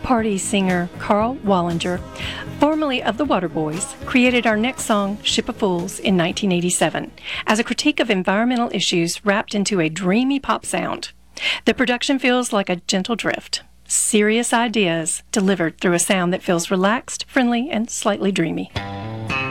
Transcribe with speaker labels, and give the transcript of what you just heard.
Speaker 1: party singer Carl Wallinger, formerly of the Waterboys, created our next song, Ship of Fools, in 1987, as a critique of environmental issues wrapped into a dreamy pop sound. The production feels like a gentle drift, serious ideas delivered through a sound that feels relaxed, friendly, and slightly dreamy.